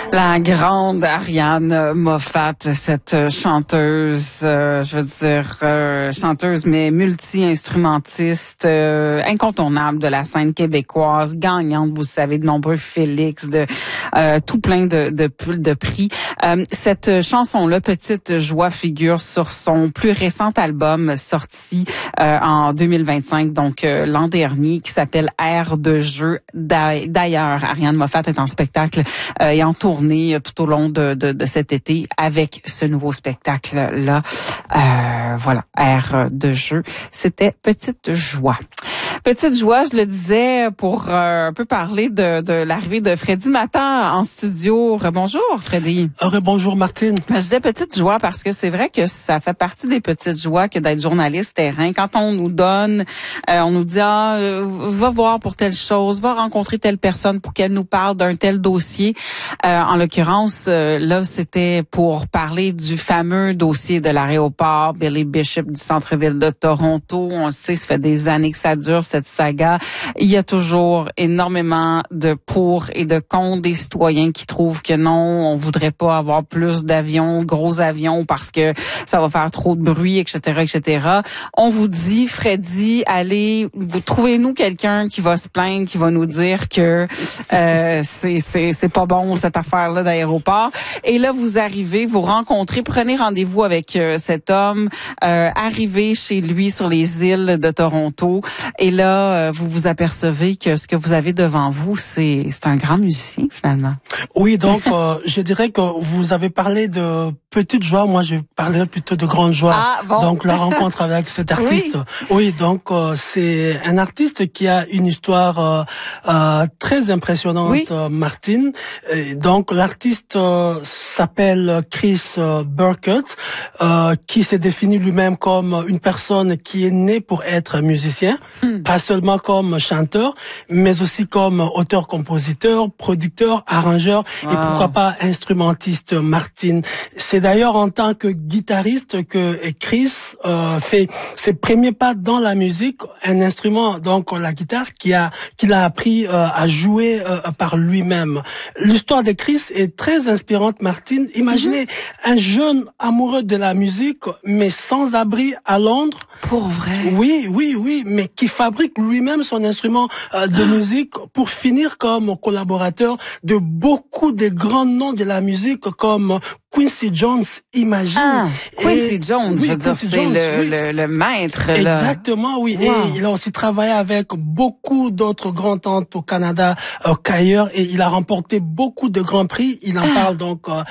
La grande Ariane Moffat, cette chanteuse, chanteuse mais multi-instrumentiste, incontournable de la scène québécoise, gagnante, vous savez, de nombreux Félix, de tout plein de prix. Cette chanson-là, Petite Joie, figure sur son plus récent album sorti en 2025, donc l'an dernier, qui s'appelle Air de jeu. D'ailleurs, Ariane Moffat est en spectacle et en tournée tout au long de cet été avec ce nouveau spectacle-là. Voilà, Air de jeu. C'était Petite Joie. Petite Joie, je le disais, pour un peu parler de l'arrivée de Freddy Matta en studio. Bonjour, Freddy. Bonjour, Martine. Je disais Petite Joie parce que c'est vrai que ça fait partie des petites joies que d'être journaliste terrain. Quand on nous donne, on nous dit, va voir pour telle chose, va rencontrer telle personne pour qu'elle nous parle d'un tel dossier. En l'occurrence, là, c'était pour parler du fameux dossier de l'aéroport Billy Bishop du centre-ville de Toronto. On le sait, ça fait des années que ça dure, cette saga. Il y a toujours énormément de pour et de contre des citoyens qui trouvent que non, on voudrait pas avoir plus d'avions, gros avions, parce que ça va faire trop de bruit, etc., etc. On vous dit, Freddy, allez, vous trouvez-nous quelqu'un qui va se plaindre, qui va nous dire que c'est pas bon cette affaire-là d'aéroport. Et là, vous arrivez, vous rencontrez, prenez rendez-vous avec cet homme, arrivez chez lui sur les îles de Toronto. Et là, vous vous apercevez que ce que vous avez devant vous, c'est un grand musicien, finalement. Oui, donc, je dirais que vous avez parlé de petite joie. Moi, je parlerais plutôt de grande joie. Ah, bon. Donc, la rencontre avec cet artiste. Oui, donc, c'est un artiste qui a une histoire très impressionnante, oui. Martine. Et donc, l'artiste s'appelle Chris Burkett, qui s'est défini lui-même comme une personne qui est née pour être musicien, pas seulement comme chanteur, mais aussi comme auteur-compositeur, producteur, arrangeur et pourquoi pas instrumentiste, Martine. C'est d'ailleurs en tant que guitariste que Chris fait ses premiers pas dans la musique, un instrument, donc la guitare, qu'il a appris à jouer par lui-même. L'histoire de Chris est très inspirante, Martine. Imaginez un jeune amoureux de la musique, mais sans abri à Londres. Pour vrai? Oui, mais qui fabrique lui-même son instrument de musique pour finir comme collaborateur de beaucoup de grands noms de la musique comme Quincy Jones, imagine. Quincy Jones, je veux dire, c'est le maître. Exactement, oui. Wow. Et il a aussi travaillé avec beaucoup d'autres grands tantes au Canada qu'ailleurs et il a remporté beaucoup de grands prix. Il en parle donc